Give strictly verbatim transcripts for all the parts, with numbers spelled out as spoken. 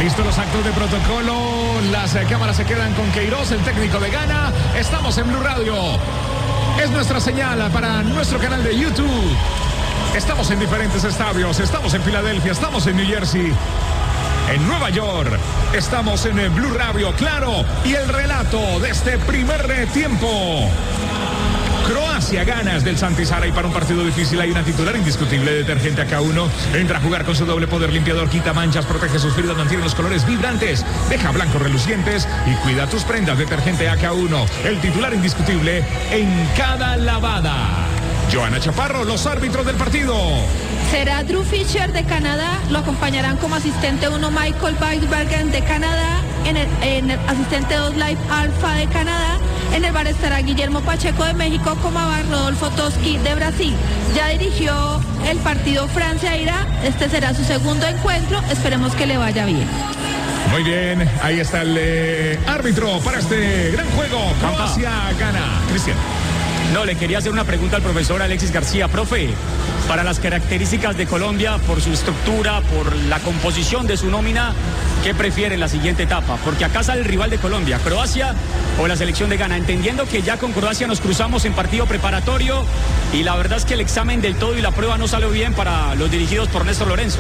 Listo los actos de protocolo, las eh, cámaras se quedan con Queiroz, el técnico de Ghana. Estamos en Blue Radio. Es nuestra señal para nuestro canal de YouTube. Estamos en diferentes estadios, estamos en Filadelfia, estamos en New Jersey, en Nueva York. Estamos en el Blue Radio, claro, y el relato de este primer tiempo. Croacia gana del Santi Sara y para un partido difícil hay una titular indiscutible. Detergente A K uno entra a jugar con su doble poder limpiador, quita manchas, protege sus fibras, mantiene los colores vibrantes, deja blancos relucientes y cuida tus prendas. Detergente A K uno, el titular indiscutible en cada lavada. Joana Chaparro, los árbitros del partido. Será Drew Fisher de Canadá, lo acompañarán como asistente uno Michael Weisbergen de Canadá, en el, en el asistente dos Live Alpha de Canadá, en el bar estará Guillermo Pacheco de México, como va Rodolfo Toski de Brasil. Ya dirigió el partido Francia-Irak, este será su segundo encuentro, esperemos que le vaya bien. Muy bien, ahí está el eh, árbitro para este gran juego. Croacia gana. Cristian. No, le quería hacer una pregunta al profesor Alexis García. Profe, para las características de Colombia, por su estructura, por la composición de su nómina, ¿qué prefiere en la siguiente etapa? Porque acá sale el rival de Colombia, Croacia o la selección de Ghana, entendiendo que ya con Croacia nos cruzamos en partido preparatorio y la verdad es que el examen del todo y la prueba no salió bien para los dirigidos por Néstor Lorenzo.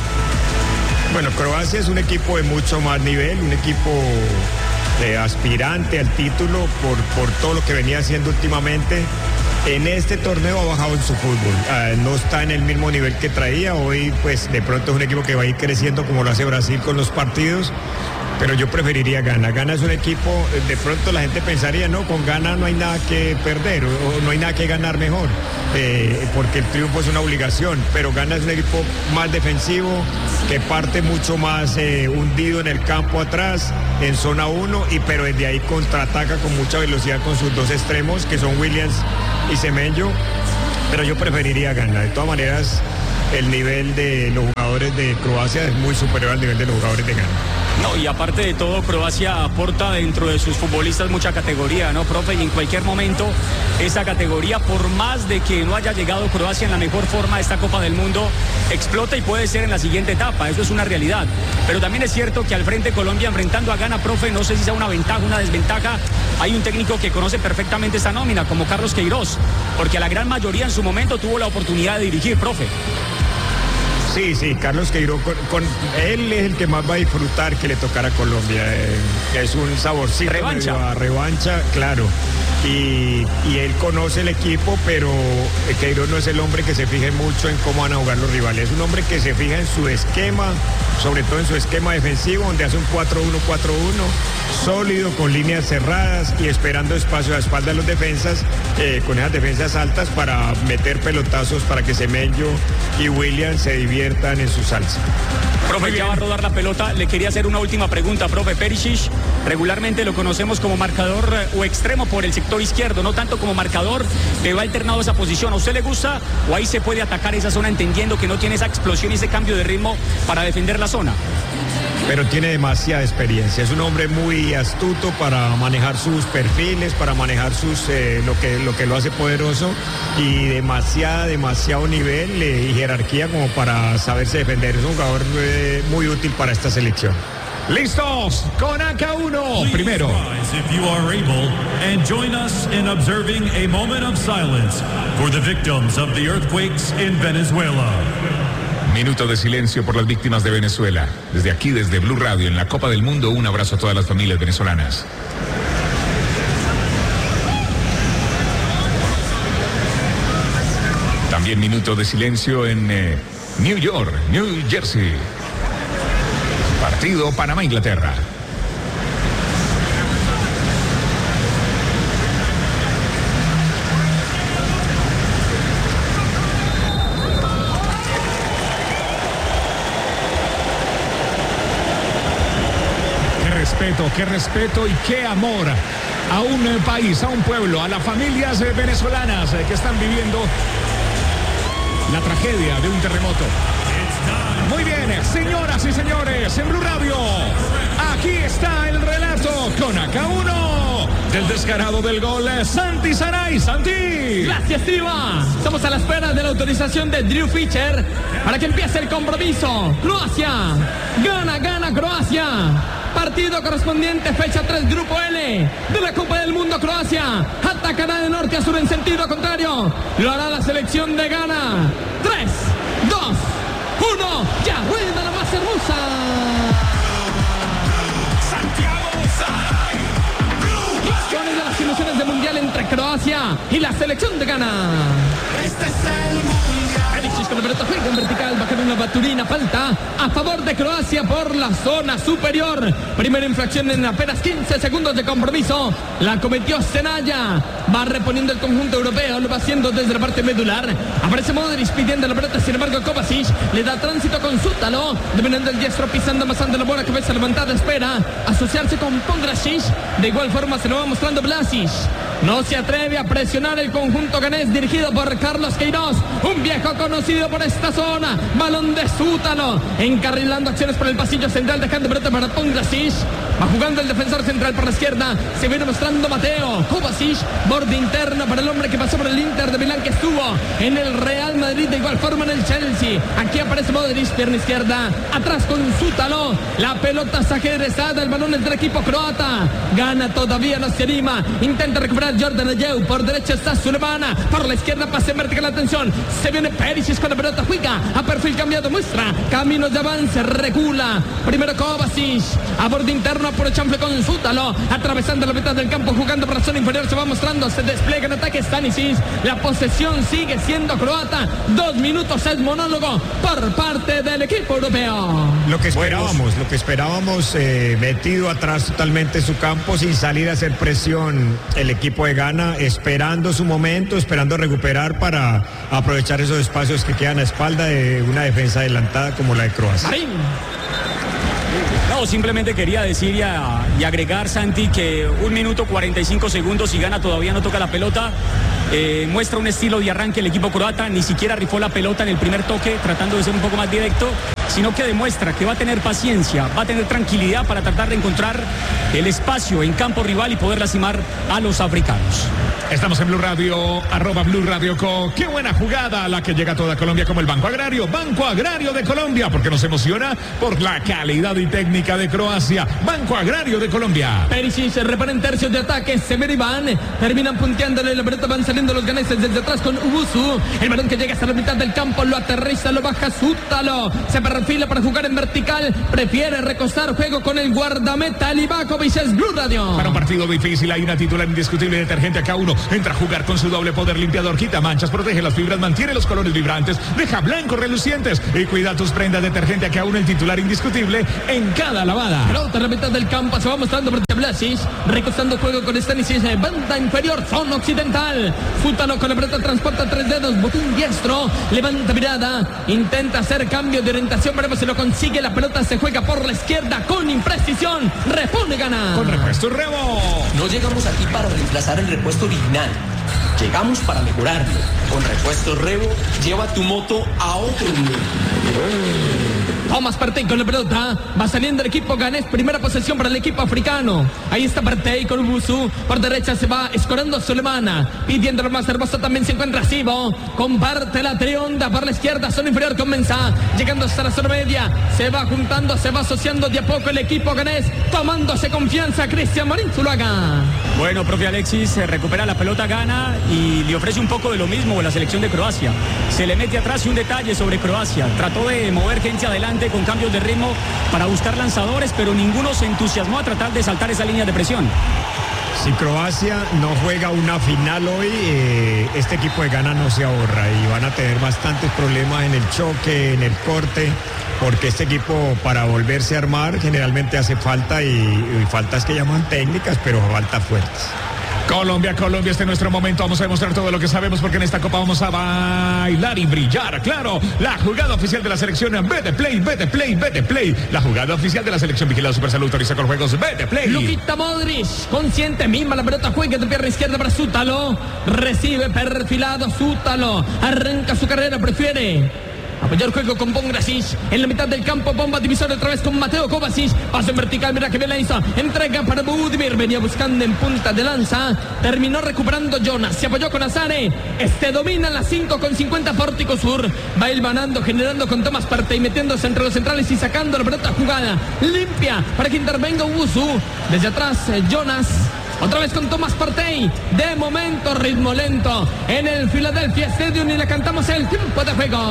Bueno, Croacia es un equipo de mucho más nivel, un equipo Eh, aspirante al título por, por todo lo que venía haciendo últimamente. En este torneo ha bajado en su fútbol, uh, no está en el mismo nivel que traía. Hoy pues de pronto es un equipo que va a ir creciendo como lo hace Brasil con los partidos, pero yo preferiría Ghana. Ghana es un equipo, de pronto la gente pensaría, no, con Ghana no hay nada que perder o, o no hay nada que ganar mejor, eh, porque el triunfo es una obligación, pero Ghana es un equipo más defensivo, que parte mucho más eh, hundido en el campo atrás, en zona uno, y pero desde ahí contraataca con mucha velocidad con sus dos extremos, que son Williams y Semenyo, pero yo preferiría Ghana. De todas maneras, el nivel de los jugadores de Croacia es muy superior al nivel de los jugadores de Ghana. No, y aparte de todo, Croacia aporta dentro de sus futbolistas mucha categoría, ¿no, profe? Y en cualquier momento, esa categoría, por más de que no haya llegado Croacia en la mejor forma a esta Copa del Mundo, explota y puede ser en la siguiente etapa, eso es una realidad. Pero también es cierto que al frente Colombia, enfrentando a Ghana, profe, no sé si sea una ventaja, una desventaja, hay un técnico que conoce perfectamente esta nómina, como Carlos Queiroz, porque a la gran mayoría en su momento tuvo la oportunidad de dirigir, profe. Sí, sí, Carlos Queiroz, con, con, él es el que más va a disfrutar que le tocara a Colombia. Eh, es un saborcito. Revancha. A revancha, claro. Y, y él conoce el equipo, pero Queiroz no es el hombre que se fije mucho en cómo van a jugar los rivales. Es un hombre que se fija en su esquema, sobre todo en su esquema defensivo, donde hace un cuatro uno cuatro uno, sólido, con líneas cerradas y esperando espacio a la espalda de los defensas, eh, con esas defensas altas para meter pelotazos para que Semenyo y William se diviertan en su salsa. Profe, ya va a rodar la pelota. Le quería hacer una última pregunta, profe. Perisic, regularmente lo conocemos como marcador o extremo por el sector izquierdo, no tanto como marcador, pero ha alternado esa posición. ¿A usted le gusta o ahí se puede atacar esa zona entendiendo que no tiene esa explosión y ese cambio de ritmo para defender la zona? Pero tiene demasiada experiencia, es un hombre muy astuto para manejar sus perfiles, para manejar sus eh, lo que lo que lo hace poderoso, y demasiada, demasiado nivel eh, y jerarquía como para saberse defender. Es un jugador eh, muy útil para esta selección. Listos con A K uno. Primero. If you are able, and join us in observing a moment of silence for the victims of the earthquakes in Venezuela. Minuto de silencio por las víctimas de Venezuela. Desde aquí, desde Blue Radio, en la Copa del Mundo, un abrazo a todas las familias venezolanas. También minuto de silencio en eh, New York, New Jersey. Partido Panamá-Inglaterra. Respeto, qué respeto y qué amor a un país, a un pueblo, a las familias venezolanas que están viviendo la tragedia de un terremoto. Muy bien, señoras y señores, en Blue Radio, aquí está el relato con A K uno. del descarado del gol, Santi Saray. Santi. Gracias, Iva. Estamos a la espera de la autorización de Drew Fischer para que empiece el compromiso. Croacia. Gana, gana Croacia. Partido correspondiente, fecha tres, grupo L de la Copa del Mundo. Croacia atacará de norte a sur en sentido contrario. Lo hará la selección de Ghana. tres, dos, uno. Ya rueda la más hermosa. Acciones de las ilusiones de mundial entre Croacia y la selección de Ghana. Este es el mundial. Perisic con la pelota, juega en vertical, baja una baturina, falta a favor de Croacia por la zona superior. Primera infracción en apenas quince segundos de compromiso. La cometió Senaya. Va reponiendo el conjunto europeo, lo va haciendo desde la parte medular. Aparece Modric pidiendo la pelota, sin embargo Kovacic le da tránsito con Sútalo, dominando el diestro, pisando, amasando la bola, cabeza levantada, espera asociarse con Pongracic. De igual forma se lo va mostrando Vlasic. No se atreve a presionar el conjunto ganés dirigido por Carlos Queiroz, un viejo conocido por esta zona. Balón de Sútalo, encarrilando acciones por el pasillo central, dejando pelota para Pongracic. Va jugando el defensor central por la izquierda. Se viene mostrando Mateo Kovacic, borde interno para el hombre que pasó por el Inter de Milán, que estuvo en el Real Madrid, de igual forma en el Chelsea. Aquí aparece Modric, pierna izquierda, atrás con Sútalo. La pelota se ajedrezada, el balón es del equipo croata. Gana, todavía no se anima. Intenta recuperar Jordan Ayew, por derecha está Sulemana, por la izquierda pase en vertical, atención. Se viene Perisic con la pelota, juega a perfil cambiado, muestra caminos de avance, recula. Primero Kovacic, a borde interno, por el chanfle con Sútalo, atravesando la mitad del campo, jugando por la zona inferior, se va mostrando, se despliega en ataque Stanisic. La posesión sigue siendo croata. Dos minutos es monólogo por parte del equipo europeo. Lo que esperábamos, lo que esperábamos, eh, metido atrás totalmente su campo, sin salir a hacer presión el equipo de Ghana, esperando su momento, esperando recuperar para aprovechar esos espacios que quedan a espalda de una defensa adelantada como la de Croacia. Marín. No, simplemente quería decir y, a, y agregar, Santi, que un minuto cuarenta y cinco segundos y Ghana todavía no toca la pelota. Eh, muestra un estilo de arranque el equipo croata, ni siquiera rifó la pelota en el primer toque, tratando de ser un poco más directo, sino que demuestra que va a tener paciencia, va a tener tranquilidad para tratar de encontrar el espacio en campo rival y poder lastimar a los africanos. Estamos en Blue Radio, arroba Blue Radio Co. Qué buena jugada la que llega a toda Colombia, como el Banco Agrario, Banco Agrario de Colombia, porque nos emociona por la calidad y técnica de Croacia. Banco Agrario de Colombia. Perisic se repara en tercios de ataque, se ve Iván, terminan punteándole la pelota, van saliendo los ganeses desde atrás con Ubusu. El balón que llega hasta la mitad del campo, lo aterriza, lo baja Sútalo, se perfila para jugar en vertical, prefiere recostar juego con el guardameta Livakovic. Es Blue Radio. Para un partido difícil hay una titular indiscutible, detergente A K uno. Entra a jugar con su doble poder limpiador, quita manchas, protege las fibras, mantiene los colores vibrantes, deja blancos relucientes y cuida tus prendas. Detergente A K uno, el titular indiscutible en cada lavada. Pelota en la mitad del campo, se va mostrando por Vlasic, recostando juego con Stanisic, banda inferior, zona occidental. Sútalo con la pelota, transporta tres dedos, botín diestro, levanta mirada, intenta hacer cambio de orientación, veremos si lo consigue. La pelota se juega por la izquierda con imprecisión, repone Ghana. Con repuesto Rebo. No llegamos aquí para reemplazar el repuesto original. Llegamos para mejorarlo. Con repuesto Rebo, lleva tu moto a otro nivel. Thomas Partey con la pelota, va saliendo el equipo ganés, primera posesión para el equipo africano. Ahí está Partey con Ubusu, por derecha se va escorando Sulemana, pidiendo lo más hermoso, también se encuentra Sibo, comparte la trionda por la izquierda, zona inferior con Mensah, llegando hasta la zona media, se va juntando, se va asociando de a poco el equipo ganés, tomándose confianza Cristian Marín Zuluaga. Bueno, profe Alexis, se recupera la pelota Ghana y le ofrece un poco de lo mismo a la selección de Croacia. Se le mete atrás y un detalle sobre Croacia, trató de mover gente adelante con cambios de ritmo para buscar lanzadores, pero ninguno se entusiasmó a tratar de saltar esa línea de presión. Si Croacia no juega una final hoy, eh, este equipo de Ghana no se ahorra y van a tener bastantes problemas en el choque, en el corte, porque este equipo, para volverse a armar, generalmente hace falta y, y faltas que llaman técnicas, pero faltas fuertes. Colombia, Colombia, este es nuestro momento. Vamos a demostrar todo lo que sabemos, porque en esta copa vamos a bailar y brillar. Claro, la jugada oficial de la selección Vete Play, Vete Play, Vete Play. La jugada oficial de la selección Vigilado Supersalud, autoriza con juegos Vete Play. Luquita Modric, consciente, misma la pelota, juega de pierna izquierda para Sútalo, recibe perfilado Sútalo, arranca su carrera, prefiere Mayor juego con Pongracic. En la mitad del campo, bomba divisora otra vez con Mateo Kovacic. Paso en vertical, mira que bien la hizo. Entrega para Budimir. Venía buscando en punta de lanza. Terminó recuperando Jonas. Se apoyó con Azare. Este domina las cinco con cincuenta Pórtico Sur. Va hilvanando, generando con Tomás Partey, metiéndose entre los centrales y sacando la pelota jugada. Limpia para que intervenga Ubusu. Desde atrás, eh, Jonas. Otra vez con Tomás Partey. De momento, ritmo lento en el Philadelphia Stadium y le cantamos el tiempo de juego.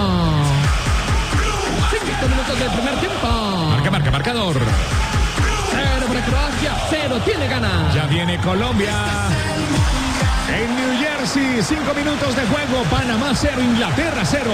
Cinco minutos del primer tiempo. Marca, marca, marcador. Cero para Croacia, cero tiene gana. Ya viene Colombia. En New Jersey, cinco minutos de juego. Panamá cero, Inglaterra cero.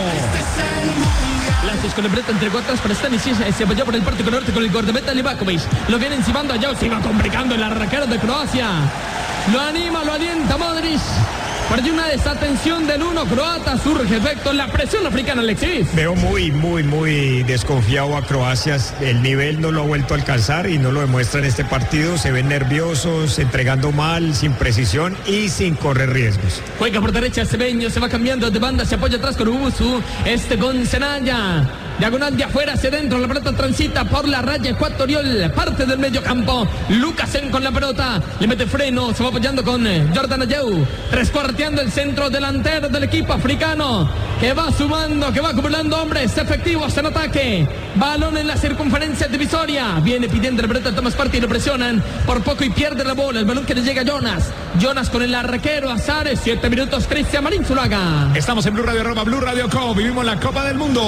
Lances con el breta entre cuatro para Stanisic. Se apoyó por el Pórtico Norte con el guardameta Livakovic. Lo viene encimando allá. Se iba complicando el arranquero de Croacia. Lo anima, lo alienta Modric. Por allí una desatención del uno croata. Surge efecto la presión africana, Alexis. Veo muy, muy, muy desconfiado a Croacia. El nivel no lo ha vuelto a alcanzar y no lo demuestra en este partido. Se ven nerviosos, entregando mal, sin precisión y sin correr riesgos. Juega por derecha Sebeño, se va cambiando de banda, se apoya atrás con Ubusu. Este con Senaya. Diagonal de afuera hacia adentro, la pelota transita por la raya ecuatorial, parte del medio campo. Lukasen con la pelota, le mete freno, se va apoyando con Jordan Ayew, rescuarteando el centro delantero del equipo africano, que va sumando, que va acumulando hombres efectivos en ataque. Balón en la circunferencia divisoria, viene pidiendo la pelota a Tomás Partey y lo presionan por poco y pierde la bola. El balón que le llega a Jonas, Jonas con el arquero Azare, siete minutos, Cristian Marín Zuluaga. Estamos en Blue Radio, arroba Blue Radio Co. Vivimos la Copa del Mundo.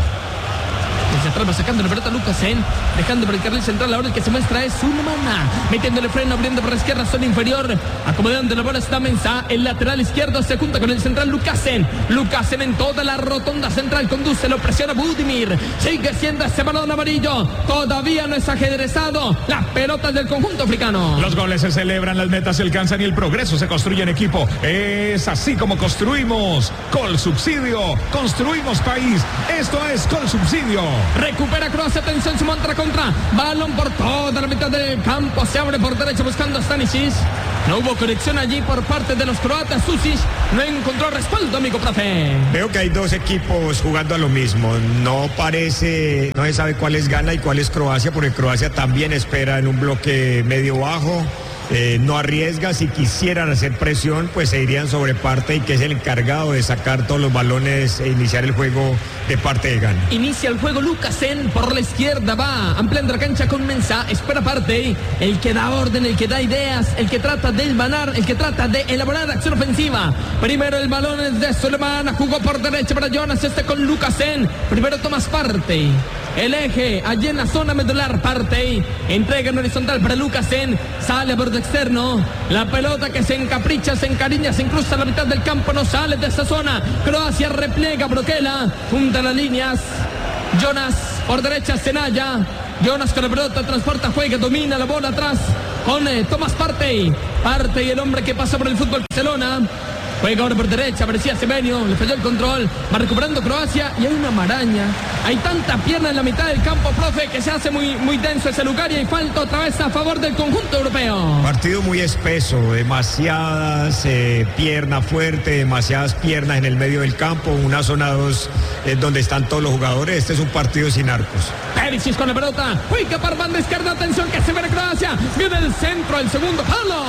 Desde atrás va sacando la pelota Lukasen, dejando por el carril central. Ahora el que se muestra es Zulmana, metiéndole freno, abriendo por la izquierda, zona inferior, acomodando la bola está Mensah. El lateral izquierdo se junta con el central Lukasen. Lukasen en toda la rotonda central, conduce, lo presiona Budimir. Sigue siendo ese balón amarillo, todavía no es ajedrezado. Las pelotas del conjunto africano. Los goles se celebran, las metas se alcanzan y el progreso se construye en equipo. Es así como construimos. Colsubsidio, construimos país. Esto es Colsubsidio. Recupera Croacia, atención, se monta contra. Balón por toda la mitad del campo. Se abre por derecha buscando a Stanisic. No hubo conexión allí por parte de los croatas. Susic no encontró respaldo, amigo profe. Veo que hay dos equipos jugando a lo mismo. No parece, no se sabe cuál es Ghana y cuál es Croacia, porque Croacia también espera en un bloque medio bajo. Eh, no arriesga. Si quisieran hacer presión, pues se irían sobre Partey, que es el encargado de sacar todos los balones e iniciar el juego de parte de Ghana. Inicia el juego Lukasen por la izquierda, va ampliando la cancha con Mensah, espera Partey, el que da orden, el que da ideas, el que trata de hilvanar, el que trata de elaborar acción ofensiva. Primero el balón es de Sulemana, jugó por derecha para Jonas, este con Lukasen. Primero Tomás Partey, el eje allí en la zona medular. Partey entrega en horizontal para Lukasen, sale a borde externo, la pelota que se encapricha, se encariña, se incrusta a la mitad del campo, no sale de esa zona. Croacia repliega, Broquela junta las líneas. Jonas por derecha, Senaya. Jonas con la pelota, transporta, juega, domina la bola atrás con eh, Tomás Partey. Partey, el hombre que pasa por el fútbol Barcelona. Juega ahora por derecha, parecía Semenyo, le falló el control, va recuperando Croacia y hay una maraña. Hay tanta pierna en la mitad del campo, profe, que se hace muy, muy denso ese lugar y hay falta otra vez a favor del conjunto europeo. Partido muy espeso, demasiadas eh, piernas fuertes, demasiadas piernas en el medio del campo, una zona dos es donde están todos los jugadores. Este es un partido sin arcos. Perisic con la pelota, juega para banda izquierda, atención que se ve Croacia, viene el centro, el segundo palo.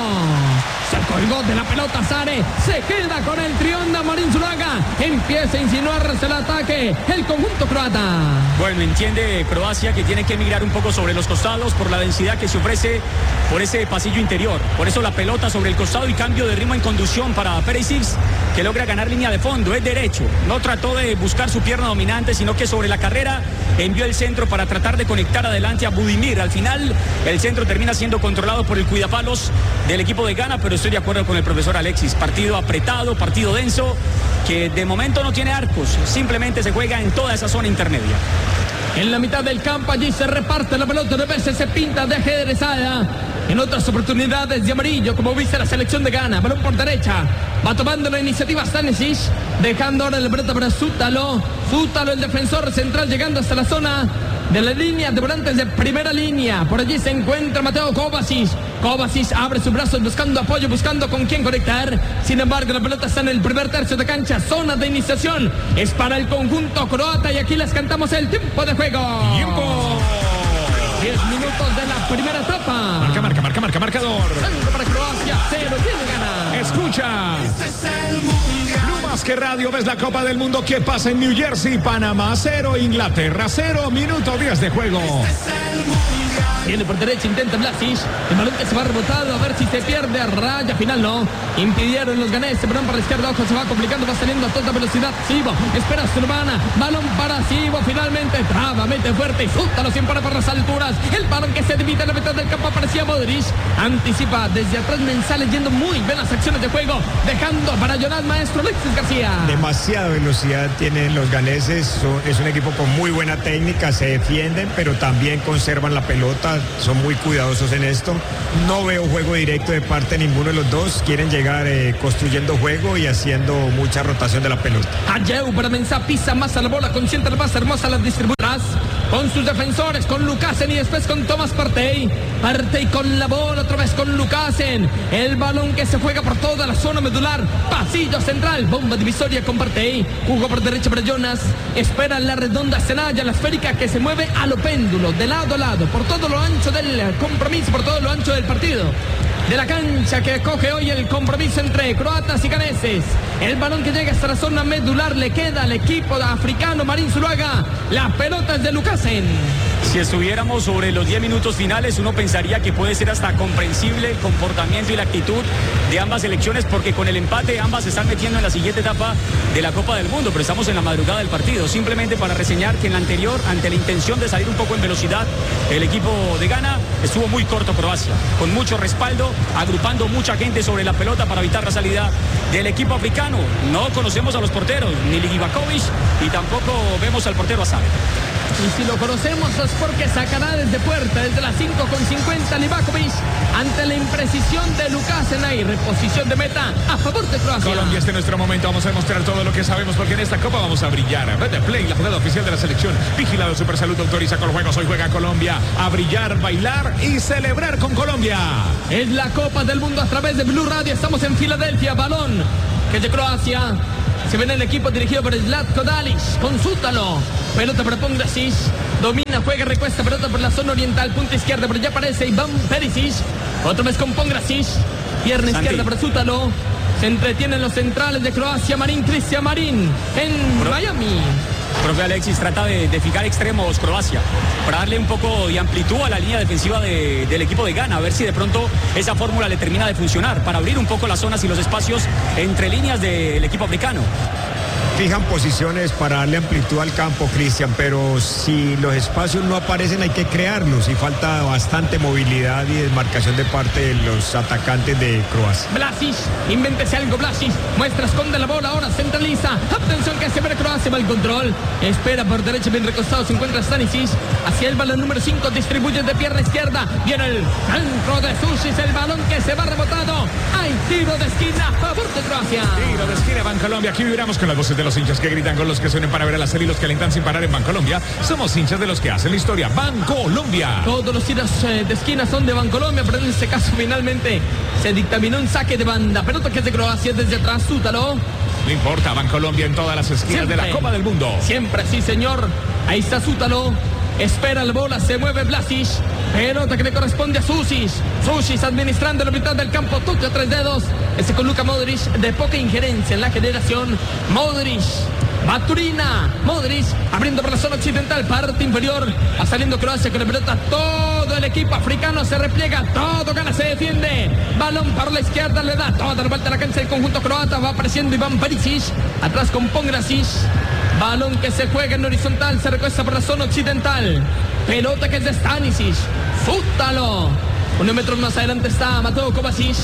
Se colgó de la pelota Azare, se queda con el trión de Marín Zuluaga, empieza a insinuarse el ataque, el conjunto croata. Bueno, entiende Croacia que tiene que migrar un poco sobre los costados por la densidad que se ofrece por ese pasillo interior. Por eso la pelota sobre el costado y cambio de ritmo en conducción para Perisic, que logra ganar línea de fondo, es derecho. No trató de buscar su pierna dominante, sino que sobre la carrera envió el centro para tratar de conectar adelante a Budimir. Al final, el centro termina siendo controlado por el cuidapalos del equipo de Ghana, pero estoy de acuerdo con el profesor Alexis. Partido apretado, partido denso, que de momento no tiene arcos, simplemente se juega en toda esa zona intermedia. En la mitad del campo allí se reparte la pelota, de veces se pinta de ajedrezada, en otras oportunidades de amarillo, como viste la selección de Ghana. Balón por derecha, va tomando la iniciativa Stanisic, dejando ahora la pelota para Zútalo. Zútalo, el defensor central, llegando hasta la zona de la línea de volantes de primera línea. Por allí se encuentra Mateo Kovacic. Kovacic abre sus brazos buscando apoyo, buscando con quién conectar. Sin embargo, la pelota está en el primer tercio de cancha. Zona de iniciación es para el conjunto croata y aquí les cantamos el tiempo de juego. ¡Tiempo! diez minutos de la primera etapa. Marca, marca, marca, marca, marcador. Centro para Croacia, cero, tiene gana. Escucha. No más que radio, ves la Copa del Mundo que pasa en New Jersey, Panamá cero, Inglaterra cero, minuto diez de juego. Viene por derecha, intenta Vlasic. El balón que se va rebotado, a ver si se pierde a raya final, no. Impidieron los ganeses, balón para la izquierda, ojo, se va complicando, va saliendo a toda velocidad. Sibo, espera Urbana, balón para Sibo, finalmente traba, mete fuerte y Zútalo se impone por las alturas. El balón que se divide en la mitad del campo aparecía Modric. Anticipa desde atrás Mensah leyendo muy bien las acciones de juego, dejando para Jonás Maestro Alexis García. Demasiada velocidad tienen los ganeses, son, es un equipo con muy buena técnica, se defienden, pero también conservan la pelota. Son muy cuidadosos en esto. No veo juego directo de parte de ninguno de los dos. Quieren llegar eh, construyendo juego y haciendo mucha rotación de la pelota. Ayeu para Mensah, pisa más a la bola, consiente la más hermosa, las distribuidoras con sus defensores, con Lukasen y después con Thomas Partey. Partey con la bola, otra vez con Lukasen. El balón que se juega por toda la zona medular. Pasillo central, bomba divisoria con Partey. Jugó por derecha para Jonas. Espera la redonda Celaya, la esférica que se mueve a lo péndulo, de lado a lado, por todo lo ancho del compromiso, por todo lo ancho del partido. De la cancha que coge hoy el compromiso entre croatas y ganeses. El balón que llega hasta la zona medular le queda al equipo africano Marín Zuluaga. La pelota es de Lukasen. Si estuviéramos sobre los diez minutos finales, uno pensaría que puede ser hasta comprensible el comportamiento y la actitud de ambas selecciones, porque con el empate ambas se están metiendo en la siguiente etapa de la Copa del Mundo, pero estamos en la madrugada del partido. Simplemente para reseñar que en la anterior, ante la intención de salir un poco en velocidad, el equipo de Ghana estuvo muy corto Croacia, con mucho respaldo, agrupando mucha gente sobre la pelota para evitar la salida del equipo africano. No conocemos a los porteros, ni Livakovic, y tampoco vemos al portero Azar. Y si lo conocemos es porque sacará desde puerta, desde las cinco con cincuenta Livakovic, ante la imprecisión de Lukasen. Ahí, reposición de meta a favor de Croacia. Colombia, este es nuestro momento, vamos a demostrar todo lo que sabemos, porque en esta Copa vamos a brillar. Red Play, la jugada oficial de la selección. Vigilado Supersalud, autoriza con juegos. Hoy juega Colombia a brillar, bailar y celebrar con Colombia. Es la Copa del Mundo a través de Blue Radio. Estamos en Filadelfia, balón que es de Croacia. Se viene el equipo dirigido por Zlatko Dalic, con Zútalo. Pelota para Pongracic. Domina, juega, recuesta, pelota por la zona oriental, punta izquierda, pero ya aparece Iván Perisic. Otra vez con Pongracic. Pierna Santi. izquierda para Zútalo. Se entretienen los centrales de Croacia, Marín, Cristian Marín, en Pro- Miami. Profe Alexis, trata de, de fijar extremos Croacia para darle un poco de amplitud a la línea defensiva de, del equipo de Ghana, a ver si de pronto esa fórmula le termina de funcionar, para abrir un poco las zonas y los espacios entre líneas del equipo africano. Fijan posiciones para darle amplitud al campo, Cristian, pero si los espacios no aparecen hay que crearlos y falta bastante movilidad y desmarcación de parte de los atacantes de Croacia. Vlasic, invéntese algo Vlasic, muestra, esconde la bola, ahora centraliza, atención que se ve Croacia, va el control, espera por derecha, bien recostado, se encuentra Stanisic, hacia el balón número cinco, distribuye de pierna izquierda, viene el centro de Sušić, el balón que se va rebotado, hay tiro de esquina a favor de Croacia. Tiro de esquina, Bancolombia. Aquí vibramos con las voces de los hinchas que gritan, con los que suenen para ver a la serie y los que alentan sin parar en Bancolombia. Somos hinchas de los que hacen la historia. Bancolombia. Todos los tiros eh, de esquina son de Bancolombia, pero en este caso finalmente se dictaminó un saque de banda. Pelota que es de Croacia desde atrás, Zútalo. No importa, Bancolombia en todas las esquinas Siempre. de la Copa del Mundo. Siempre, sí, señor. Ahí está Zútalo. Espera la bola, se mueve Vlasic. Pelota que le corresponde a Sušić. Sušić administrando la mitad del campo, toque a tres dedos. Ese con Luka Modric, de poca injerencia en la generación. Modric, Baturina, Modric, abriendo por la zona occidental, parte inferior. Va saliendo Croacia con la pelota. Todo el equipo africano se repliega, todo Ghana se defiende. Balón para la izquierda, le da toda la vuelta a la cancha del conjunto croata. Va apareciendo Iván Perisic, atrás con Pongracic. Balón que se juega en horizontal, se recuesta por la zona occidental. Pelota que es de Stanisic. Zútalo. Unos metros más adelante está Mateo Kovacic.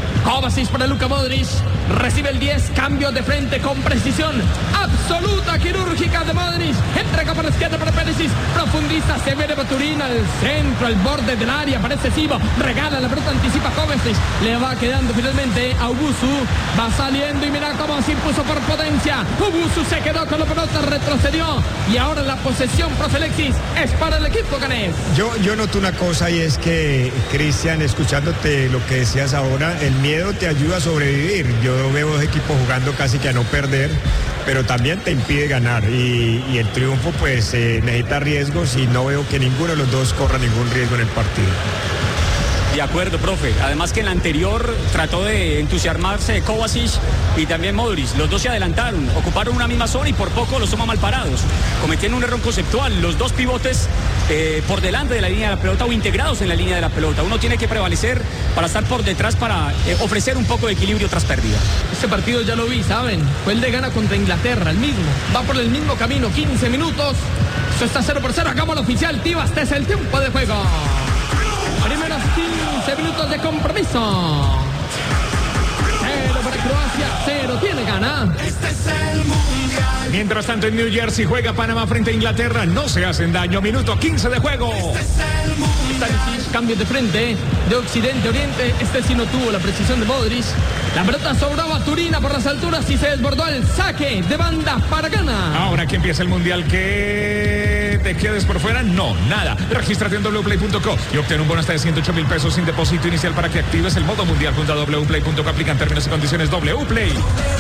Kovacic para Luka Modric. Recibe el diez, cambio de frente con precisión absoluta, quirúrgica de Modric. Entrega por la izquierda para Perisic. Profundiza, se viene Baturina al centro, al borde del área. Parece Sivo. Regala la pelota, anticipa Kovacic. Le va quedando finalmente a Ubusu. Va saliendo y mira cómo se impuso por potencia. Ubusu se quedó con la pelota, retrocedió. Y ahora la posesión, profe Alexis, es para el equipo ganés. Yo, yo noto una cosa y es que, Cristian, escuchándote lo que decías ahora, el miedo te ayuda a sobrevivir. Yo veo dos equipos jugando casi que a no perder, pero también te impide ganar. Y, y el triunfo pues eh, necesita riesgos y no veo que ninguno de los dos corra ningún riesgo en el partido. De acuerdo, profe. Además que en la anterior trató de entusiasmarse Kovacic y también Modric. Los dos se adelantaron, ocuparon una misma zona y por poco los toma mal parados. Cometieron un error conceptual. Los dos pivotes eh, por delante de la línea de la pelota o integrados en la línea de la pelota. Uno tiene que prevalecer para estar por detrás para eh, ofrecer un poco de equilibrio tras pérdida. Ese partido ya lo vi, ¿saben? Fue el de Ghana contra Inglaterra, el mismo. Va por el mismo camino, quince minutos. Esto está cero por cero. Acabó el oficial. Tibas, este es el tiempo de juego. Primeros quince minutos de compromiso. Cero para Croacia, cero tiene Ghana. Este es el mundial. Mientras tanto en New Jersey juega Panamá frente a Inglaterra. No se hacen daño. Minuto quince de juego. Este es el mundial. Cambio de frente, de occidente a oriente. Este sí no tuvo la precisión de Modric. La pelota sobraba a Turina por las alturas y se desbordó el saque de banda para Ghana. Ahora que empieza el mundial, ¿qué te quedes por fuera? No, nada. Regístrate en doble u play punto co y obtén un bono hasta de ciento ocho mil pesos sin depósito inicial para que actives el modo mundial junto a doble u play punto co. Aplican términos y condiciones. wplay.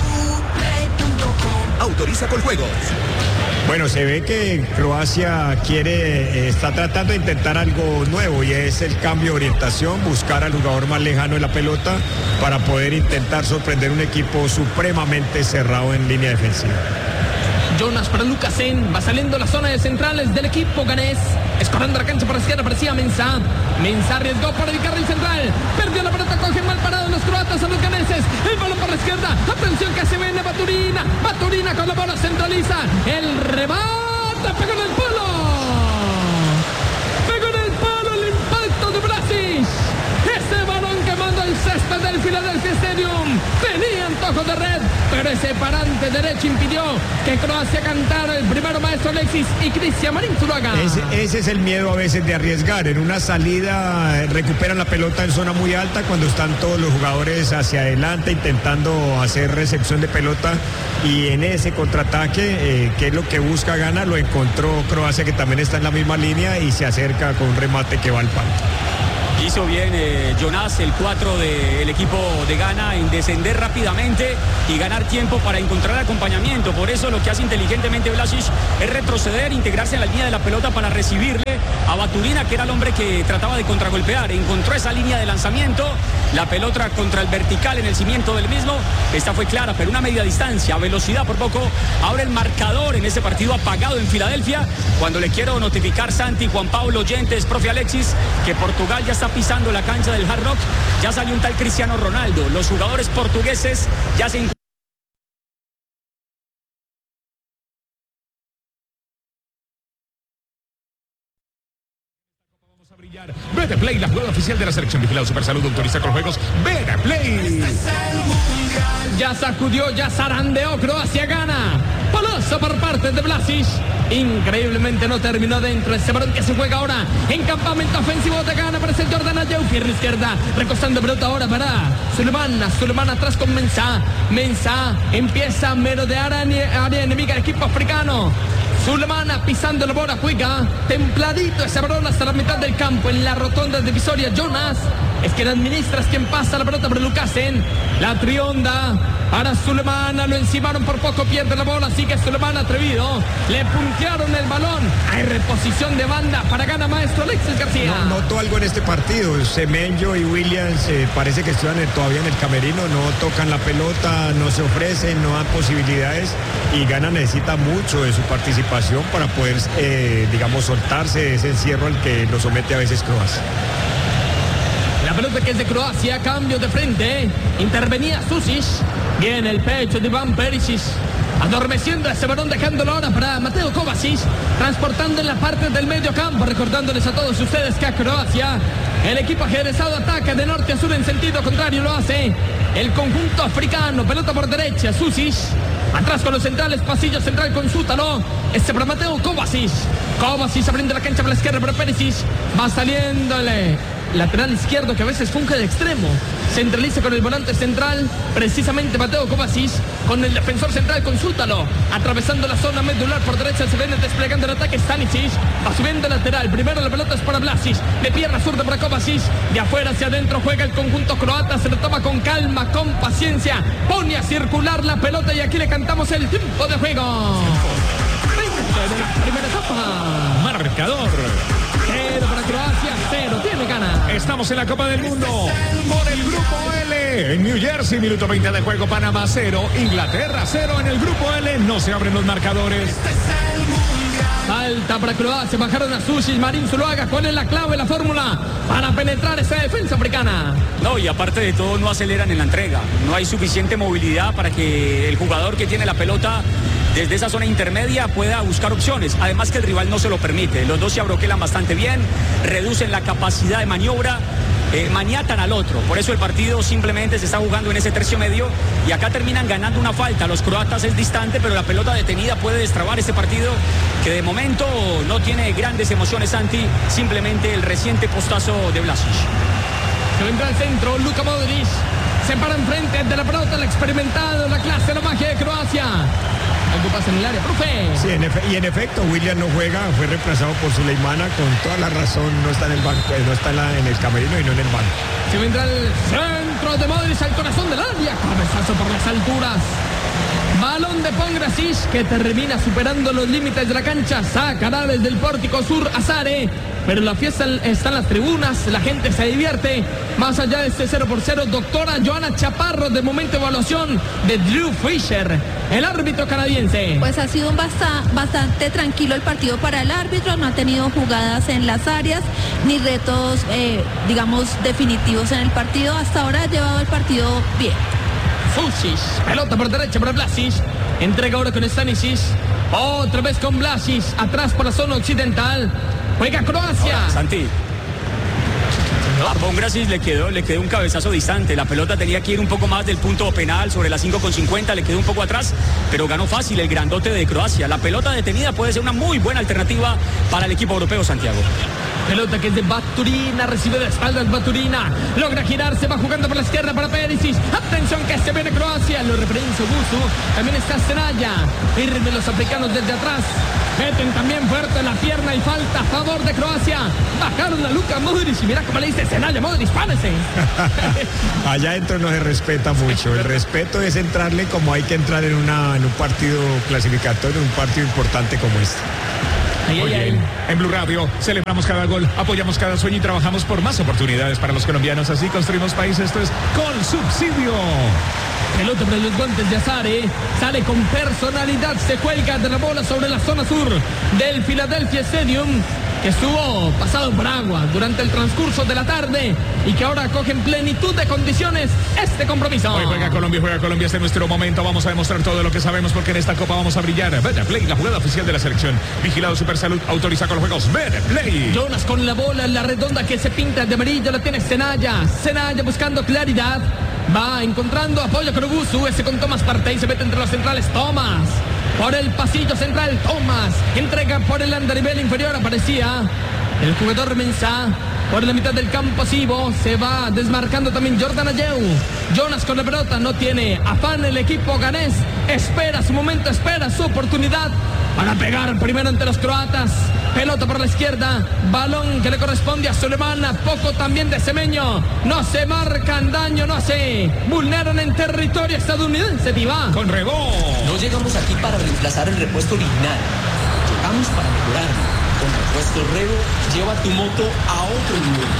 Autoriza con juegos. Bueno, se ve que Croacia quiere, eh, está tratando de intentar algo nuevo y es el cambio de orientación, buscar al jugador más lejano de la pelota para poder intentar sorprender un equipo supremamente cerrado en línea defensiva. Jonas para Lukasen, va saliendo la zona de centrales del equipo ganés. Escorrendo la cancha por la izquierda, parecía Mensah. Mensah arriesgó para el carril central. Perdió la pelota, cogen mal parado los croatas a los ganeses. El balón por la izquierda. Atención que se viene Baturina. Baturina con la bola centraliza. El remate, pegó en el palo. Pegó en el palo el impacto de Brasil. Ese balón que mandó el césped del Philadelphia Stadium. Tenía antojo de red, pero ese parante derecho impidió que Croacia cantara. El primero maestro Alexis y Cristian Marín Zuluaga. Ese, ese es el miedo a veces de arriesgar. En una salida recuperan la pelota en zona muy alta cuando están todos los jugadores hacia adelante intentando hacer recepción de pelota, y en ese contraataque, eh, que es lo que busca Ghana, lo encontró Croacia, que también está en la misma línea y se acerca con un remate que va al palo. Hizo bien eh, Jonas, el cuatro del equipo de Ghana, en descender rápidamente y ganar tiempo para encontrar acompañamiento. Por eso lo que hace inteligentemente Vlasic es retroceder, integrarse en la línea de la pelota para recibirle a Baturina, que era el hombre que trataba de contragolpear. Encontró esa línea de lanzamiento, la pelota contra el vertical en el cimiento del mismo. Esta fue clara, pero una media distancia, a velocidad por poco. Ahora el marcador en ese partido apagado en Filadelfia, cuando le quiero notificar Santi, Juan Pablo, Oyentes, profe Alexis, que Portugal ya está pisando la cancha del Hard Rock. Ya salió un tal Cristiano Ronaldo. Los jugadores portugueses ya se encuentran. Vamos a brillar. Betplay, la jugada oficial de la selección. Vigilado Supersalud, autoriza con juegos. Betplay. Ya sacudió, ya zarandeó Croacia, gana. Palazo por parte de Vlasic. Increíblemente no terminó dentro. Ese balón que se juega ahora en campamento ofensivo de Ghana. Aparece Jordan Ayew, pierna izquierda, recostando pelota ahora para Sulemana. Sulemana atrás con Mensah. Mensah empieza a merodear área enemiga del equipo africano. Sulemana pisando la bola, juega templadito ese balón hasta la mitad del campo en la rotonda de Visoria. Jonas es quien administra, es quien pasa la pelota por Lukasen. La trionda para Sulemana, lo encimaron por poco, pierde la bola, sigue Sulemana atrevido. Le puntearon el balón. Hay reposición de banda para Ghana, maestro Alexis García. No, noto algo en este partido. Semenyo y Williams eh, parece que están todavía en el camerino, no tocan la pelota, no se ofrecen, no dan posibilidades, y Ghana necesita mucho de su participación para poder, eh, digamos, soltarse de ese encierro al que lo somete a veces Croacia. La pelota que es de Croacia, cambio de frente. Intervenía Susic. Viene el pecho de Iván Perisic. adormeciendo a ese balón, dejándolo ahora para Mateo Kovacic, transportando en la parte del medio campo, recordándoles a todos ustedes que a Croacia el equipo ajedrezado ataca de norte a sur en sentido contrario, lo hace el conjunto africano. Pelota por derecha, Susic, atrás con los centrales, pasillo central con Sútalo, este para Mateo Kovacic. Kovacic abriendo la cancha por la izquierda para Perisic, va saliéndole lateral izquierdo que a veces funge de extremo, centraliza con el volante central, precisamente Mateo Kovacic, con el defensor central con Sútalo, atravesando la zona medular por derecha, se viene desplegando el ataque Stanisic, va subiendo lateral, primero la pelota es para Vlasic, de pierna zurda para Kovacic, de afuera hacia adentro juega el conjunto croata, se lo toma con calma, con paciencia, pone a circular la pelota y aquí le cantamos el tiempo de juego. De la primera etapa. Marcador. Cero para Croacia, cero, tiene gana. Estamos en la Copa del Mundo por el Grupo L. En New Jersey, minuto veinte de juego, Panamá cero, Inglaterra cero en el Grupo L. No se abren los marcadores. Falta para Croacia, bajaron a Susic, Marín Zuluaga, ¿cuál es la clave, la fórmula para penetrar esa defensa africana? No, y aparte de todo no aceleran en la entrega, no hay suficiente movilidad para que el jugador que tiene la pelota desde esa zona intermedia pueda buscar opciones, además que el rival no se lo permite, los dos se abroquelan bastante bien, reducen la capacidad de maniobra, eh, maniatan al otro, por eso el partido simplemente se está jugando en ese tercio medio y acá terminan ganando una falta, los croatas es distante, pero la pelota detenida puede destrabar este partido que de momento no tiene grandes emociones, Santi, simplemente el reciente postazo de Vlasic. Se vendrá al centro, Luka Modric, se para enfrente de la pelota, el experimentado, la clase, la magia de Croacia. Algo pasa en el área, profe. Sí, en efe- y en efecto, William no juega, fue reemplazado por Suleimana, con toda la razón, no está en el banco, eh, no está en, la- en el camerino y no en el banco. Se vendrá el centro de Modric al corazón del área, cabezazo por las alturas. Balón de Pongracic que termina superando los límites de la cancha, sacará desde el pórtico sur a Sare, pero la fiesta está en las tribunas, la gente se divierte, más allá de este cero por cero, doctora Joana Chaparro, de momento evaluación de Drew Fisher, el árbitro canadiense. Pues ha sido un basta- bastante tranquilo el partido para el árbitro, no ha tenido jugadas en las áreas, ni retos, eh, digamos, definitivos en el partido, hasta ahora ha llevado el partido bien. Susic, pelota por derecha para Vlasic, entrega ahora con Stanisic, otra vez con Vlasic, atrás por la zona occidental, juega Croacia. Ahora, Santi, a Pongracic le quedó, le quedó un cabezazo distante, la pelota tenía que ir un poco más del punto penal sobre las cinco con cincuenta, le quedó un poco atrás, pero ganó fácil el grandote de Croacia. La pelota detenida puede ser una muy buena alternativa para el equipo europeo, Santiago. Pelota que es de Baturina, recibe de espaldas Baturina, logra girarse, va jugando por la izquierda para Perisic, atención que se viene Croacia, lo reprensa Busu, también está Senaya, firme los africanos desde atrás, meten también fuerte la pierna y falta a favor de Croacia, bajaron a Luka Modric y mira cómo le dice Senaya, Modric, párese. Allá adentro no se respeta mucho, el respeto es entrarle como hay que entrar en, una, en un partido clasificatorio, en un partido importante como este. Ay, Muy ay, bien. ay. En Blue Radio celebramos cada gol, apoyamos cada sueño y trabajamos por más oportunidades para los colombianos. Así construimos país. Esto es Con Subsidio. Pelota para los guantes de Azare, sale con personalidad, se cuelga de la bola sobre la zona sur del Philadelphia Stadium, que estuvo pasado por agua durante el transcurso de la tarde y que ahora coge en plenitud de condiciones este compromiso. Hoy juega Colombia, juega Colombia, este es nuestro momento. Vamos a demostrar todo lo que sabemos porque en esta Copa vamos a brillar. Betplay, la jugada oficial de la selección. Vigilado Supersalud, autoriza con los juegos. Betplay. Jonas con la bola en la redonda que se pinta de amarillo, la tiene Senaya. Senaya buscando claridad. Va encontrando apoyo con Ubusu, ese con Tomás Partey, se mete entre los centrales. Tomás, por el pasillo central, Tomás, entrega por el andarivel inferior, aparecía el jugador Mensah. Por la mitad del campo Sibo, se va desmarcando también Jordan Ayew. Jonas con la pelota, no tiene afán el equipo ganés. Espera su momento, espera su oportunidad para pegar primero ante los croatas. Pelota por la izquierda, balón que le corresponde a Sulemana, poco también de Semeño. No se marcan daño, no se vulneran en territorio estadounidense, Tivá. Con Rebó. No llegamos aquí para reemplazar el repuesto original. Llegamos para mejorarlo. Con repuesto Revo, lleva tu moto a otro nivel.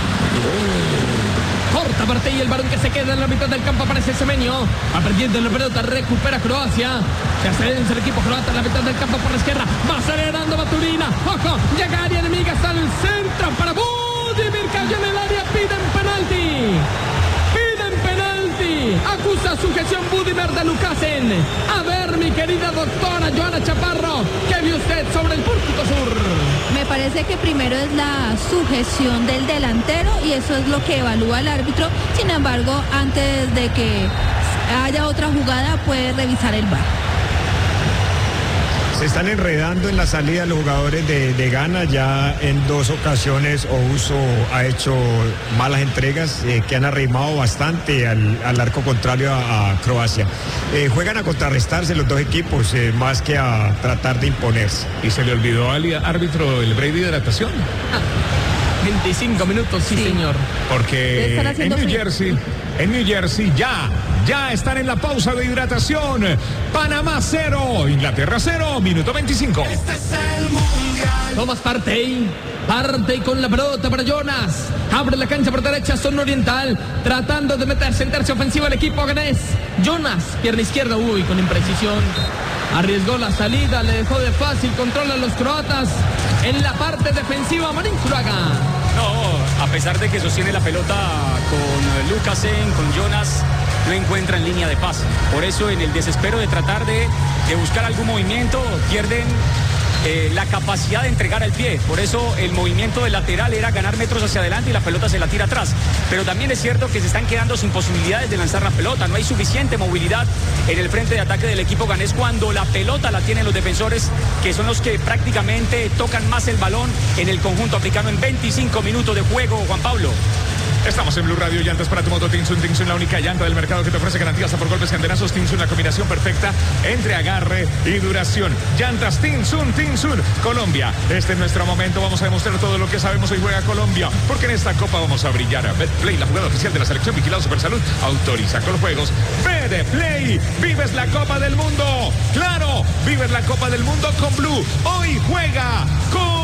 Corta parte y el balón que se queda en la mitad del campo aparece Semeño. Va perdiendo la pelota, recupera Croacia. Se ascensa el equipo croata en la mitad del campo por la izquierda. Va acelerando Baturina. Ojo, llega área enemiga hasta el centro para Budimir. Cayó en el área, piden penalti. Piden penalti. Acusa Usa sujeción Budimer de Lucasen. A ver, mi querida doctora Joana Chaparro, ¿qué vio usted sobre el Pórtico Sur? Me parece que primero es la sujeción del delantero y eso es lo que evalúa el árbitro. Sin embargo, antes de que haya otra jugada, puede revisar el V A R. Se están enredando en la salida los jugadores de, de Ghana. Ya en dos ocasiones Ouso ha hecho malas entregas eh, que han arrimado bastante al, al arco contrario a, a Croacia. Eh, juegan a contrarrestarse los dos equipos eh, más que a tratar de imponerse. Y se le olvidó al árbitro el break de hidratación. veinticinco minutos, sí, sí. señor. Porque en New frío. Jersey, en New Jersey ya, ya están en la pausa de hidratación. Panamá cero, Inglaterra cero, minuto veinticinco. Este es el mundial. Thomas Partey, Partey con la pelota para Jonas. Abre la cancha por derecha, zona oriental, tratando de meterse en tercia ofensiva el equipo ganés. Jonas, pierna izquierda, uy, con imprecisión. Arriesgó la salida, le dejó de fácil control a los croatas. En la parte defensiva, Marín Zuluaga. No, a pesar de que sostiene la pelota con Lucasen, con Jonas, no encuentra en línea de pase. Por eso, en el desespero de tratar de, de buscar algún movimiento, pierden eh, la capacidad de entregar el pie. Por eso el movimiento del lateral era ganar metros hacia adelante y la pelota se la tira atrás. Pero también es cierto que se están quedando sin posibilidades de lanzar la pelota. No hay suficiente movilidad en el frente de ataque del equipo ganés cuando la pelota la tienen los defensores, que son los que prácticamente tocan más el balón en el conjunto africano en veinticinco minutos de juego. Juan Pablo. Estamos en Blue Radio, llantas para tu moto Tinsun. Tinsun, la única llanta del mercado que te ofrece garantías por golpes y antenazos. Tinsun, la combinación perfecta entre agarre y duración. Llantas Tinsun, Tinsun, Colombia. Este es nuestro momento, vamos a demostrar todo lo que sabemos. Hoy juega Colombia, porque en esta copa vamos a brillar. Betplay, la jugada oficial de la selección vigilado Supersalud, autoriza con los juegos. Betplay, vives la Copa del Mundo. Claro, vives la Copa del Mundo con Blue. Hoy juega con